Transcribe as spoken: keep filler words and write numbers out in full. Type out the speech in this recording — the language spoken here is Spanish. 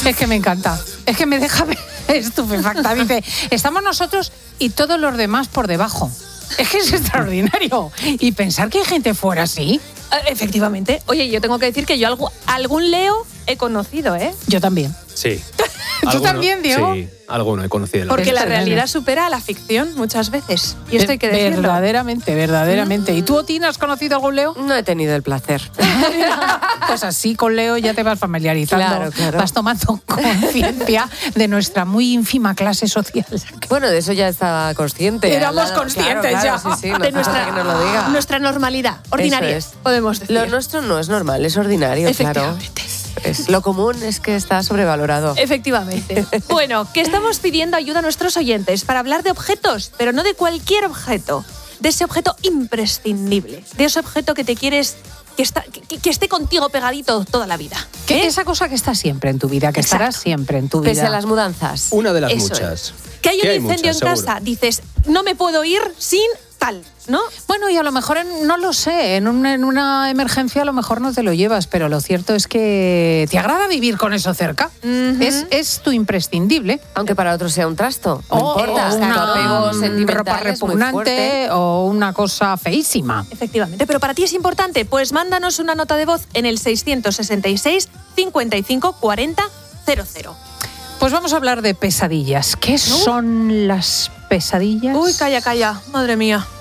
Es que me encanta. Es que me deja estupefacta. Dice, estamos nosotros y todos los demás por debajo. Es que es extraordinario. Y pensar que hay gente fuera así. Efectivamente. Oye, yo tengo que decir que yo algo, algún Leo he conocido, ¿eh? Yo también. Sí. ¿Tú ¿Alguno? también, Diego? Sí, alguno he conocido. Porque la realidad supera a la ficción muchas veces. Y esto hay que decirlo. Verdaderamente, verdaderamente. ¿Y tú, Otina, has conocido algún Leo? No he tenido el placer. Pues así con Leo ya te vas familiarizando. Claro, claro. Vas tomando conciencia de nuestra muy ínfima clase social. Bueno, de eso ya estaba consciente. Éramos Claro, conscientes claro, ya. Sí, sí, no de hace falta nuestra, que nos lo diga. nuestra normalidad, ordinaria, Eso es. podemos decir. Lo nuestro no es normal, es ordinario, claro. Efectivamente. Es, lo común es que está sobrevalorado. Efectivamente. Bueno, que estamos pidiendo ayuda a nuestros oyentes para hablar de objetos, pero no de cualquier objeto, de ese objeto imprescindible, de ese objeto que te quieres que, está, que, que esté contigo pegadito toda la vida. Que ¿Eh? esa cosa que está siempre en tu vida, que Exacto. estará siempre en tu vida. Pese a las mudanzas. Una de las Eso muchas. Que hay un hay incendio muchas, en seguro. casa, dices, no me puedo ir sin tal, ¿no? Bueno, y a lo mejor, en- no lo sé, en, un- en una emergencia a lo mejor no te lo llevas, pero lo cierto es que te agrada vivir con eso cerca. Ujú. es, es tu imprescindible. Aunque para otros sea un trasto. No O- importa. o Tu apego una sentimental ropa es muy fuerte. repugnante o una cosa feísima. Efectivamente, pero para ti es importante, pues mándanos una nota de voz en el seiscientos sesenta y seis, cincuenta y cinco, cuarenta, cero cero. Pues vamos a hablar de pesadillas. ¿Qué son las pesadillas? Uy, calla, calla, madre mía.